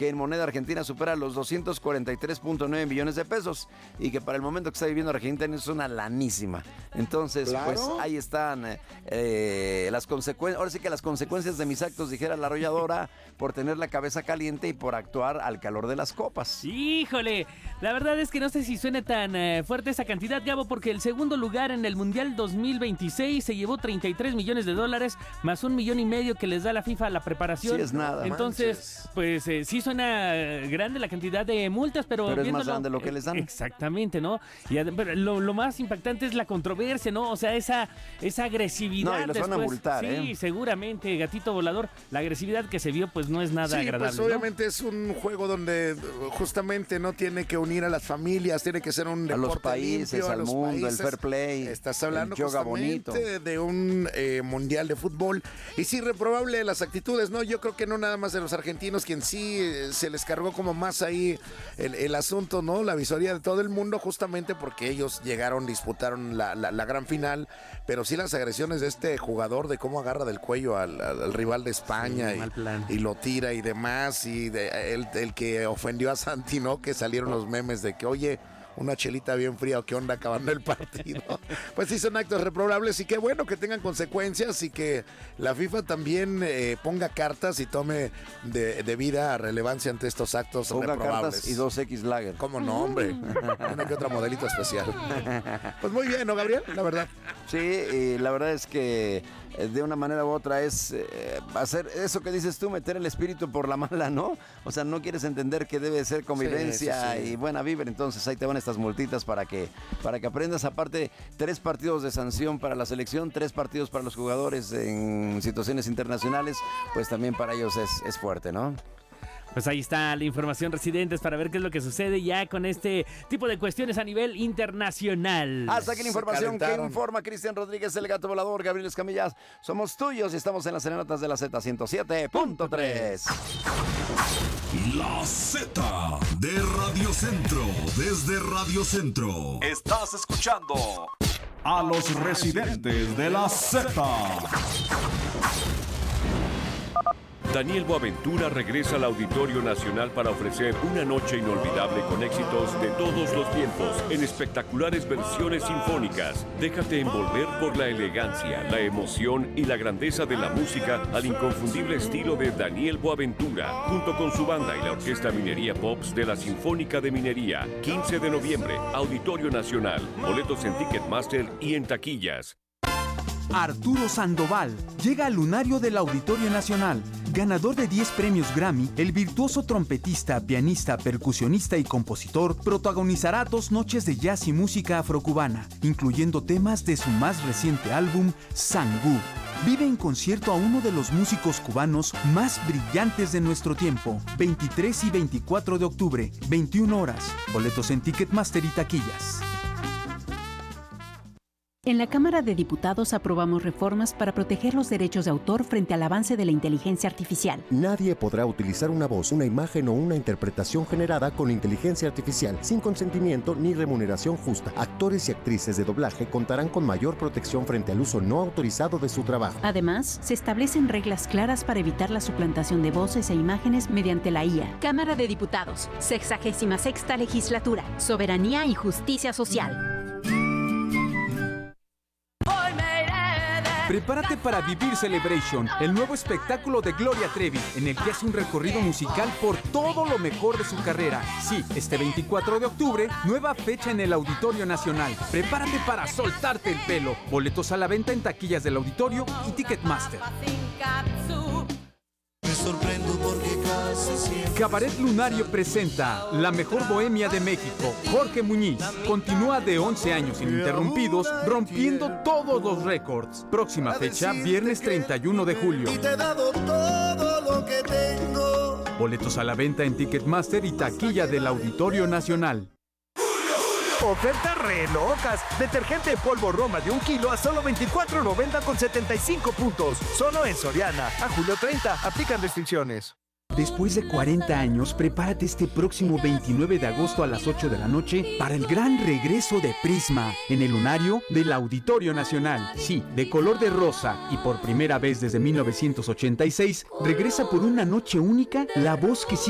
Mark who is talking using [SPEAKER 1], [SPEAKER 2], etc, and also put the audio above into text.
[SPEAKER 1] que en moneda argentina supera los 243.9 millones de pesos y que para el momento que está viviendo Argentina es una lanísima. Entonces,
[SPEAKER 2] claro,
[SPEAKER 1] pues ahí están las consecuencias, ahora sí que las consecuencias de mis actos, dijera la arrolladora, por tener la cabeza caliente y por actuar al calor de las copas.
[SPEAKER 3] Híjole, la verdad es que no sé si suene tan fuerte esa cantidad, Gabo, porque el segundo lugar en el Mundial 2026 se llevó $33 millones, más $1.5 millones que les da la FIFA a la preparación.
[SPEAKER 1] Sí, es nada.
[SPEAKER 3] Entonces, pues sí suena grande la cantidad de multas, pero
[SPEAKER 1] es más grande lo que les dan.
[SPEAKER 3] Exactamente, ¿no? Pero lo más impactante es la controversia, ¿no? O sea, esa agresividad.
[SPEAKER 1] No, y los van a multar,
[SPEAKER 3] Sí, seguramente, gatito volador. La agresividad que se vio, pues no es nada agradable.
[SPEAKER 2] Pues obviamente, ¿no? Es un juego donde justamente no tiene que unir a las familias, tiene que ser un deporte
[SPEAKER 1] a los países,
[SPEAKER 2] limpio,
[SPEAKER 1] al mundo, el fair play.
[SPEAKER 2] Estás hablando
[SPEAKER 1] el yoga bonito
[SPEAKER 2] de un mundial de fútbol. Y sí, reprobable las actitudes, ¿no? Yo creo que no nada más de los argentinos, quien sí se les cargó como más ahí el asunto, ¿no? La visoría de todo el mundo, justamente porque ellos llegaron, disputaron la gran final, pero sí las agresiones de este jugador, de cómo agarra del cuello al rival de España, y lo tira y demás, y el que ofendió a Santi, ¿no? Que salieron los memes de que, oye, una chelita bien fría o qué onda acabando el partido. Pues sí, son actos reprobables y qué bueno que tengan consecuencias y que la FIFA también ponga cartas y tome debida relevancia ante estos actos
[SPEAKER 1] ponga
[SPEAKER 2] reprobables.
[SPEAKER 1] Cartas y 2X Lager.
[SPEAKER 2] ¿Cómo no, hombre? Una que otra modelito especial. Pues muy bien, ¿no, Gabriel? La verdad.
[SPEAKER 1] Sí, y la verdad es que de una manera u otra es hacer eso que dices tú, meter el espíritu por la mala, ¿no? O sea, no quieres entender que debe ser convivencia y buena vibra, entonces ahí te van estas multitas para que aprendas. Aparte, 3 partidos de sanción para la selección, 3 partidos para los jugadores en situaciones internacionales, pues también para ellos es fuerte, ¿no?
[SPEAKER 3] Pues ahí está la información, residentes, para ver qué es lo que sucede ya con este tipo de cuestiones a nivel internacional.
[SPEAKER 1] Hasta aquí la información que informa Cristian Rodríguez, el gato volador, Gabriel Escamillas. Somos tuyos y estamos en las serenatas de la Z107.3.
[SPEAKER 4] La Z de Radio Centro, desde Radio Centro. Estás escuchando a los residentes de la Z.
[SPEAKER 5] Daniel Boaventura regresa al Auditorio Nacional para ofrecer una noche inolvidable con éxitos de todos los tiempos en espectaculares versiones sinfónicas. Déjate envolver por la elegancia, la emoción y la grandeza de la música al inconfundible estilo de Daniel Boaventura, junto con su banda y la Orquesta Minería Pops de la Sinfónica de Minería. 15 de noviembre, Auditorio Nacional. Boletos en Ticketmaster y en taquillas.
[SPEAKER 6] Arturo Sandoval llega al lunario del Auditorio Nacional. Ganador de 10 premios Grammy, el virtuoso trompetista, pianista, percusionista y compositor protagonizará 2 noches de jazz y música afrocubana, incluyendo temas de su más reciente álbum, Sangú. Vive en concierto a uno de los músicos cubanos más brillantes de nuestro tiempo. 23 y 24 de octubre, 21 horas. Boletos en Ticketmaster y taquillas.
[SPEAKER 7] En la Cámara de Diputados aprobamos reformas para proteger los derechos de autor frente al avance de la inteligencia artificial.
[SPEAKER 8] Nadie podrá utilizar una voz, una imagen o una interpretación generada con inteligencia artificial sin consentimiento ni remuneración justa. Actores y actrices de doblaje contarán con mayor protección frente al uso no autorizado de su trabajo.
[SPEAKER 7] Además, se establecen reglas claras para evitar la suplantación de voces e imágenes mediante la IA. Cámara de Diputados, 66ª Legislatura, Soberanía y Justicia Social.
[SPEAKER 6] Prepárate para vivir Celebration, el nuevo espectáculo de Gloria Trevi, en el que hace un recorrido musical por todo lo mejor de su carrera. Sí, este 24 de octubre, nueva fecha en el Auditorio Nacional. Prepárate para soltarte el pelo. Boletos a la venta en taquillas del Auditorio y Ticketmaster.
[SPEAKER 9] Me sorprendo porque casi siempre...
[SPEAKER 6] Cabaret Lunario presenta La Mejor Bohemia de México. Jorge Muñiz continúa de 11 años ininterrumpidos, rompiendo todos los récords. Próxima fecha, viernes 31 de julio.
[SPEAKER 9] Y te he dado todo lo que tengo.
[SPEAKER 6] Boletos a la venta en Ticketmaster y taquilla del Auditorio Nacional.
[SPEAKER 10] Ofertas re locas. Detergente de polvo Roma de 1 kilo a solo $24.90 con 75 puntos. Solo en Soriana. A julio 30. Aplican restricciones.
[SPEAKER 6] Después de 40 años, prepárate este próximo 29 de agosto a las 8 de la noche para el gran regreso de Prisma en el lunario del Auditorio Nacional. Sí, de color de rosa y por primera vez desde 1986, regresa por una noche única la voz que